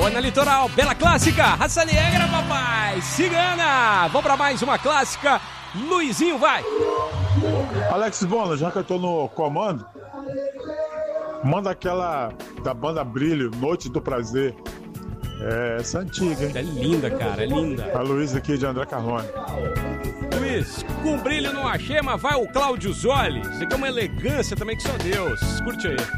Na Litoral, bela clássica, Raça Negra, papai, Cigana. Vamos pra mais uma clássica, Luizinho, vai. Alex Bono, já que eu tô no comando, manda aquela da banda Brilho, Noite do Prazer. Essa é antiga, hein? É linda, cara, é linda. A Luiz aqui de André Carlone. Luiz, com brilho no achei, mas vai o Cláudio Zoli. Isso aqui é uma elegância também que só Deus. Curte aí.